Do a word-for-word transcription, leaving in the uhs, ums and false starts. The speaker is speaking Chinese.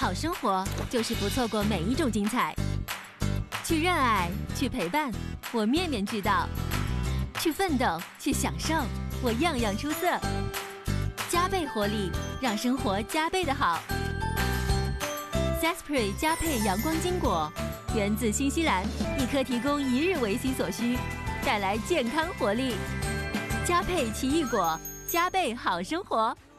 好生活就是不错过每一种精彩。去热爱，去陪伴，我面面俱到；去奋斗，去享受，我样样出色。加倍活力，让生活加倍的好。Zespri 加配阳光金果，源自新西兰，一颗提供一日维 C 所需，带来健康活力。加配奇异果，加倍好生活。